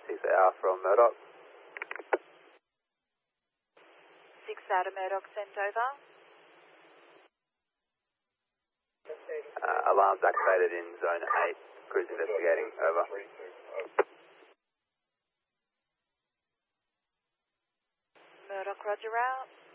6 hour from Murdoch. 6 out of Murdoch sent over. Alarms activated in zone 8. Cruise investigating, over. Murdoch, roger out.